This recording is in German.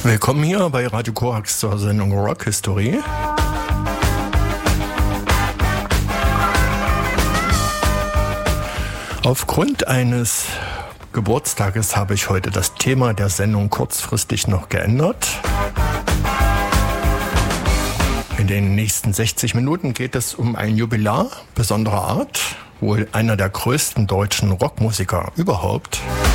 Willkommen hier bei Radio Korax zur Sendung Rock History. Aufgrund eines Geburtstages habe ich heute das Thema der Sendung kurzfristig noch geändert. In den nächsten 60 Minuten geht es um ein Jubilar besonderer Art, wohl einer der größten deutschen Rockmusiker überhaupt.